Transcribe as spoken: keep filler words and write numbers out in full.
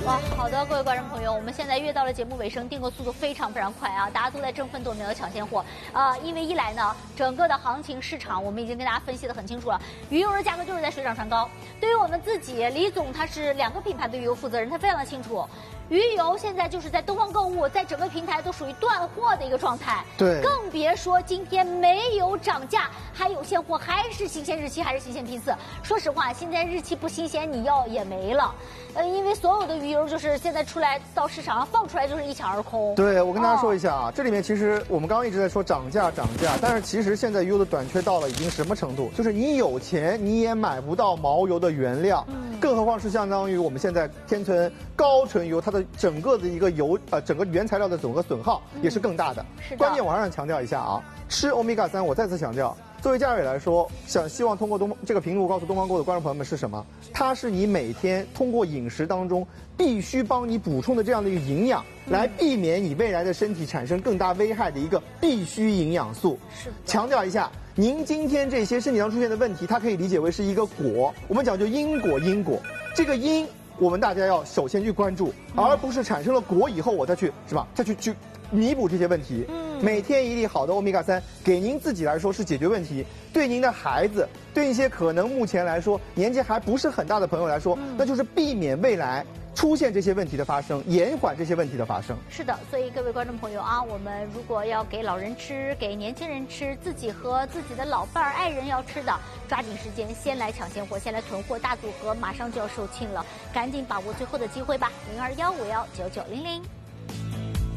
哇，好的，各位观众朋友，我们现在越到了节目尾声，订购速度非常非常快啊，大家都在争分夺秒的抢现货啊、呃！因为一来呢，整个的行情市场我们已经跟大家分析的很清楚了，鱼油的价格就是在水涨船高。对于我们自己，李总他是两个品牌的鱼油负责人，他非常的清楚。鱼油现在就是在东方购物，在整个平台都属于断货的一个状态， 对， 更别说今天没有涨价，还有现货，还是新鲜日期，还是新鲜批次。说实话，新鲜日期不新鲜，你要也没了。呃，因为所有的鱼油就是现在出来到市场上放出来就是一抢而空。 对，我跟大家说一下啊，哦、这里面其实我们刚刚一直在说涨价涨价，但是其实现在鱼油的短缺到了已经什么程度？就是你有钱你也买不到毛油的原料，嗯，更何况是相当于我们现在天存高纯油，它的整个的一个油呃整个原材料的总个损耗也是更大的。 嗯、是的。 关键我还想强调一下啊，吃欧米伽三，我再次强调。作为佳蕊来说，想希望通过东这个屏幕告诉东方购的观众朋友们是什么？它是你每天通过饮食当中必须帮你补充的这样的一个营养，嗯、来避免你未来的身体产生更大危害的一个必须营养素。 是。强调一下，您今天这些身体上出现的问题，它可以理解为是一个果。我们讲究因果，因果这个因，我们大家要首先去关注，嗯、而不是产生了果以后我再去是吧？再去去弥补这些问题。嗯。每天一粒好的欧米伽三，给您自己来说是解决问题，对您的孩子，对一些可能目前来说年纪还不是很大的朋友来说，嗯、那就是避免未来出现这些问题的发生，延缓这些问题的发生。 是的，所以各位观众朋友啊，我们如果要给老人吃，给年轻人吃，自己和自己的老伴儿、爱人要吃的，抓紧时间先来抢现货，先来囤货，大组合马上就要售罄了，赶紧把握最后的机会吧！零二幺五幺九九零零。